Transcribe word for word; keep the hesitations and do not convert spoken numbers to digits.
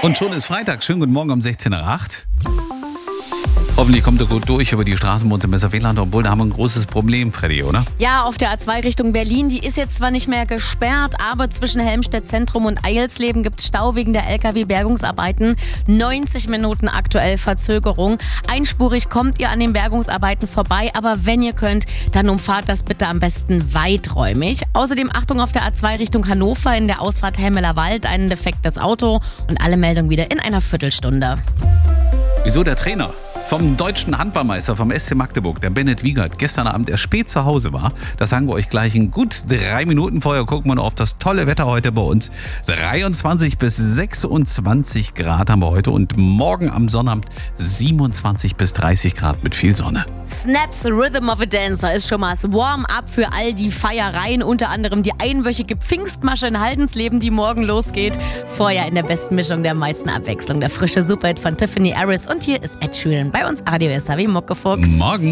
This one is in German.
Und schon ist Freitag. Schönen guten Morgen um sechzehn Uhr acht. Hoffentlich kommt er gut durch über die Straßen bei uns im Messerfehland, obwohl da haben wir ein großes Problem, Freddy, oder? Ja, auf der A zwei Richtung Berlin, die ist jetzt zwar nicht mehr gesperrt, aber zwischen Helmstedt Zentrum und Eilsleben gibt es Stau wegen der L K W-Bergungsarbeiten. neunzig Minuten aktuell Verzögerung. Einspurig kommt ihr an den Bergungsarbeiten vorbei, aber wenn ihr könnt, dann umfahrt das bitte am besten weiträumig. Außerdem Achtung auf der A zwei Richtung Hannover in der Ausfahrt Helmeler Wald, ein defektes Auto und alle Meldungen wieder in einer Viertelstunde. Wieso der Trainer vom deutschen Handballmeister vom S C Magdeburg, der Bennett Wiegert, gestern Abend erst spät zu Hause war? Das sagen wir euch gleich in gut drei Minuten. Vorher gucken wir noch auf das tolle Wetter heute bei uns. dreiundzwanzig bis sechsundzwanzig Grad haben wir heute und morgen am Sonnabend siebenundzwanzig bis dreißig Grad mit viel Sonne. Snaps Rhythm of a Dancer ist schon mal das Warm-up für all die Feiereien, unter anderem die einwöchige Pfingstmasche in Haldensleben, die morgen losgeht. Vorher in der besten Mischung der meisten Abwechslung. Der frische Superhit von Tiffany Harris und hier ist Ed Sheeran bei uns Radio S W Muckefuchs. Morgen.